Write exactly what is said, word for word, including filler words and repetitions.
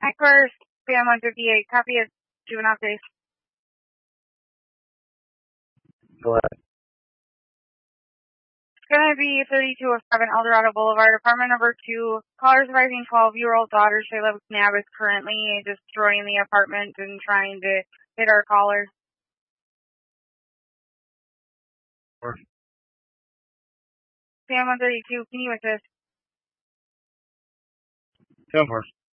Hi, first, Sam one fifty-eight, copy of juvenile case. Go ahead. It's going to be thirty-two oh seven Eldorado Boulevard, apartment number two. Caller's arriving twelve-year-old daughter, Shayla McNabb, is currently destroying the apartment and trying to hit our caller. Four. Sam one thirty-two, can you assist? Ten four.